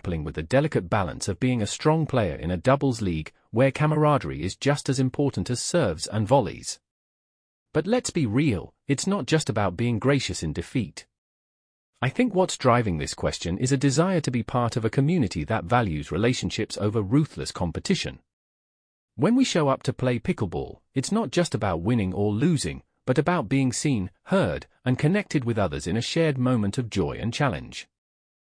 grappling with the delicate balance of being a strong player in a doubles league where camaraderie is just as important as serves and volleys. But let's be real, it's not just about being gracious in defeat. I think what's driving this question is a desire to be part of a community that values relationships over ruthless competition. When we show up to play pickleball, it's not just about winning or losing, but about being seen, heard, and connected with others in a shared moment of joy and challenge.